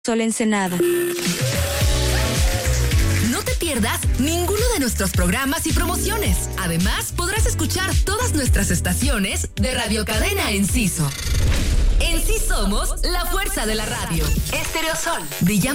Sol Ensenada. No te pierdas ninguno de nuestros programas y promociones. Además, podrás escuchar todas nuestras estaciones de Radio Cadena Enciso. En sí somos la fuerza de la radio. Estereosol. Brillamos